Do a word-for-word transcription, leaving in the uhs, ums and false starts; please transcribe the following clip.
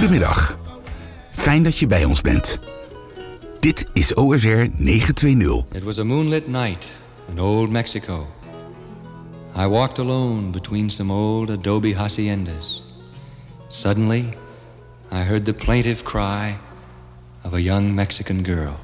Goedemiddag. Fijn dat je bij ons bent. Dit is O S R negenhonderdtwintig. It was a moonlit night in old Mexico. I walked alone between some old adobe haciendas. Suddenly, I heard the plaintive cry of a young Mexican girl.